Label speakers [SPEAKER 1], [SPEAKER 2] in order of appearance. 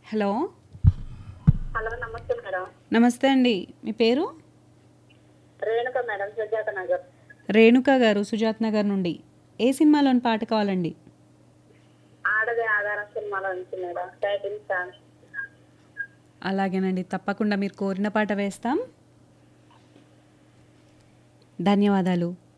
[SPEAKER 1] Hello.
[SPEAKER 2] Hello నమస్తే madam.
[SPEAKER 1] నమస్తే అండి. మీ పేరు?
[SPEAKER 2] రేణుక మేడం, సుజాత నగర్.
[SPEAKER 1] రేణుక గారు సుజాత్ నగర్ నుండి. ఏ సినిమాలోని పాట కావాలండి?
[SPEAKER 2] ఆడదే ఆధారం సినిమాలో నుంచి మేడం, టైటిల్ సాంగ్.
[SPEAKER 1] అలాగేనండి, తప్పకుండా మీరు కోరిన పాట వేస్తాం. ధన్యవాదాలు.